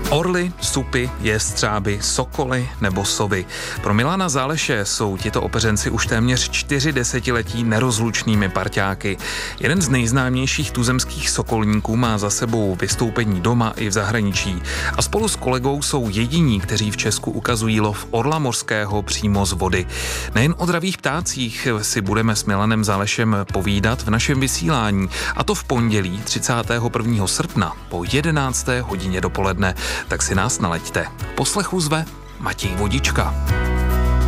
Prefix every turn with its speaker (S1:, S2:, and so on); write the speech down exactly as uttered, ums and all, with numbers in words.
S1: Orly, supy, jestřáby, sokoly nebo sovy. Pro Milana Záleše jsou tito opeřenci už téměř čtyři desetiletí nerozlučnými parťáky. Jeden z nejznámějších tuzemských sokolníků má za sebou vystoupení doma i v zahraničí a spolu s kolegou jsou jediní, kteří v Česku ukazují lov orla mořského přímo z vody. Nejen o dravých ptácích si budeme s Milanem Zálešem povídat v našem vysílání, a to v pondělí třicátého prvního srpna po jedenácté hodině dopoledne. Tak si nás nalaďte. Poslechu zve Matěj Vodička.